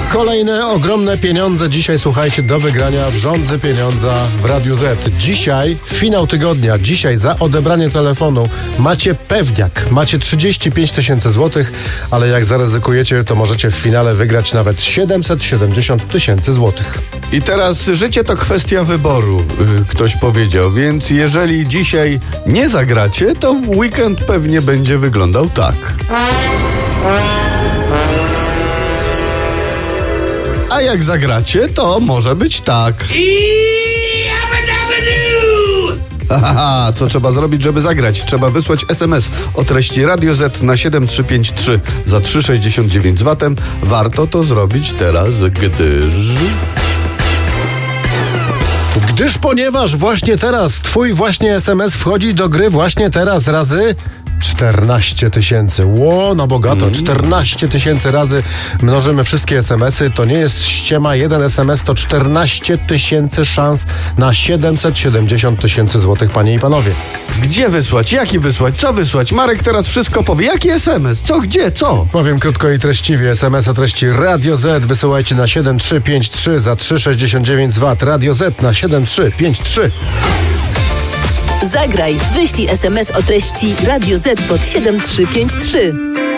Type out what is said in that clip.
Kolejne ogromne pieniądze dzisiaj, słuchajcie, do wygrania w Żądzy Pieniądza w Radiu Z. Dzisiaj finał tygodnia. Dzisiaj za odebranie telefonu macie pewniak. Macie 35 000 złotych, ale jak zaryzykujecie, to możecie w finale wygrać nawet 770 000 złotych. I teraz życie to kwestia wyboru, ktoś powiedział, więc jeżeli dzisiaj nie zagracie, to weekend pewnie będzie wyglądał tak. A jak zagracie, to może być tak. Haha, co trzeba zrobić, żeby zagrać? Trzeba wysłać SMS o treści Radio Z na 7353 za 3,69 zł. Warto to zrobić teraz, ponieważ właśnie teraz twój właśnie SMS wchodzi do gry właśnie teraz razy 14 000. Ło, na bogato. 14 000 razy mnożymy wszystkie SMS-y. To nie jest ściema. Jeden SMS to 14 000 szans na 770 000 złotych, panie i panowie. Gdzie wysłać? Jaki wysłać? Co wysłać? Marek teraz wszystko powie. Jaki SMS? Co? Gdzie? Co? Powiem krótko i treściwie. SMS o treści Radio Z wysyłajcie na 7353 za 3,69 zł. Radio Z na 7353. Zagraj, wyślij SMS o treści Radio Z pod 7353.